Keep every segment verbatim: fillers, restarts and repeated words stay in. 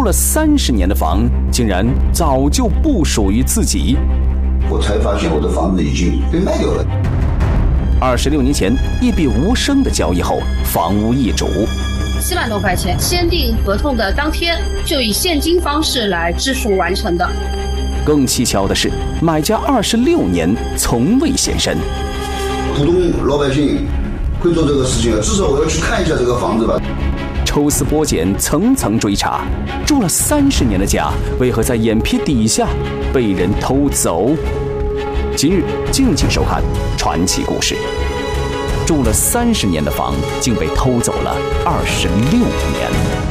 了三十年的房，竟然早就不属于自己。 我才发现我的房子已经被卖掉了。 二十六年前，一笔无声的交易后，房屋易主。 七万多块钱，签订合同的当天就以现金方式来支付完成的。 更蹊跷的是，买家二十六年从未现身。 普通老百姓会做这个事情啊，至少我要去看一下这个房子吧。 抽丝剥茧，层层追查，住了三十年的家，为何在眼皮底下被人偷走？今日敬请收看传奇故事。住了三十年的房，竟被偷走了二十六年。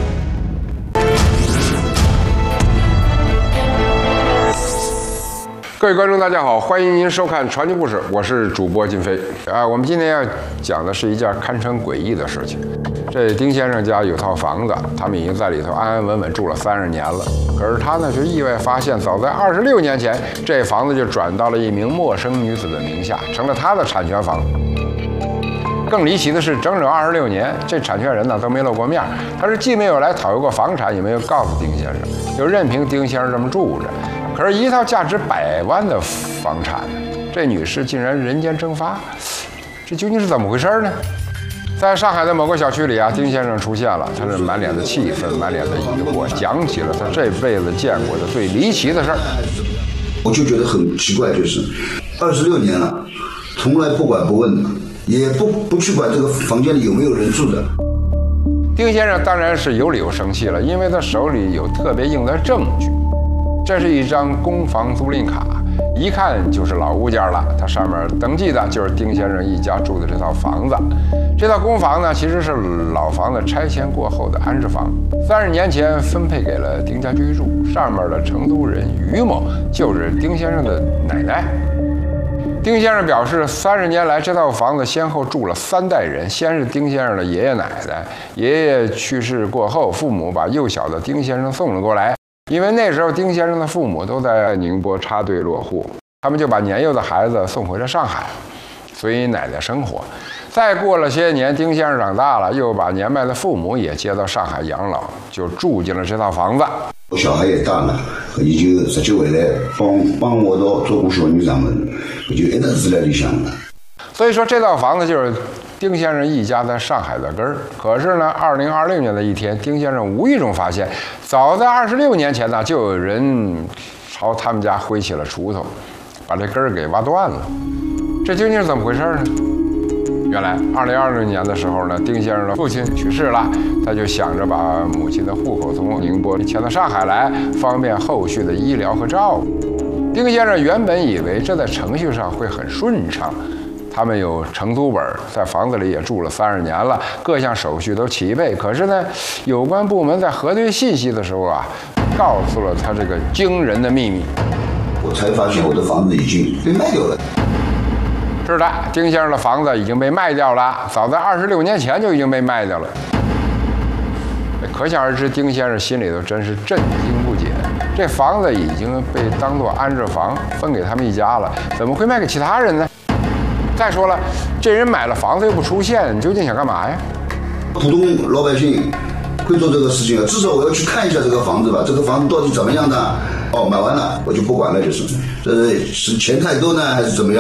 各位观众，大家好，欢迎您收看传奇故事，我是主播金飞。啊，我们今天要讲的是一件堪称诡异的事情。这丁先生家有套房子，他们已经在里头安安稳稳住了三十年了。可是他呢，却意外发现，早在二十六年前，这房子就转到了一名陌生女子的名下，成了他的产权房。更离奇的是，整整二十六年，这产权人呢都没露过面。他是既没有来讨要过房产，也没有告诉丁先生，就任凭丁先生这么住着。可是，一套价值百万的房产，这女士竟然人间蒸发，这究竟是怎么回事呢？在上海的某个小区里啊，丁先生出现了，他是满脸的气愤，满脸的疑惑，讲起了他这辈子见过的最离奇的事儿。 我就觉得很奇怪，就是二十六年了，从来不管不问的，也不不去管这个房间里有没有人住的。 丁先生当然是有理由生气了，因为他手里有特别硬的证据。这是一张公房租赁卡，一看就是老物件了。它上面登记的就是丁先生一家住的这套房子。这套公房呢，其实是老房子拆迁过后的安置房，三十年前分配给了丁家居住。上面的承租人于某就是丁先生的奶奶。丁先生表示，三十年来这套房子先后住了三代人，先是丁先生的爷爷奶奶，爷爷去世过后，父母把幼小的丁先生送了过来。因为那时候丁先生的父母都在宁波插队落户，他们就把年幼的孩子送回了上海，随奶奶生活。再过了些年，丁先生长大了，又把年迈的父母也接到上海养老，就住进了这套房子。 我小孩也大了，伊就直接回来帮帮我到照顾小女上门，我就一直住在里向了。 所以说，这套房子就是丁先生一家在上海的根儿。可是呢，二零二六年的一天，丁先生无意中发现，早在二十六年前呢，就有人朝他们家挥起了锄头，把这根儿给挖断了。这究竟是怎么回事呢？原来，二零二六年的时候呢，丁先生的父亲去世了，他就想着把母亲的户口从宁波迁到上海来，方便后续的医疗和照顾。丁先生原本以为这在程序上会很顺畅。他们有承租本，在房子里也住了三十年了，各项手续都齐备。可是呢，有关部门在核对信息的时候啊，告诉了他这个惊人的秘密。 我才发现我的房子已经被卖掉了。 是的，丁先生的房子已经被卖掉了，早在二十六年前就已经被卖掉了。可想而知，丁先生心里头真是震惊不解。这房子已经被当作安置房分给他们一家了，怎么会卖给其他人呢？再说了，这人买了房子又不出现，你究竟想干嘛呀？ 普通老百姓会做这个事情啊，至少我要去看一下这个房子吧，这个房子到底怎么样的？哦，买完了我就不管了，就是，这是钱太多呢，还是怎么样？